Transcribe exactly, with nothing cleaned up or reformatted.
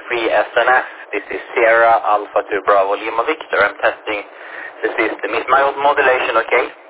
three S N F. This is Sierra Alpha to Bravo Lima Victor. I'm testing the system. Is my modulation okay?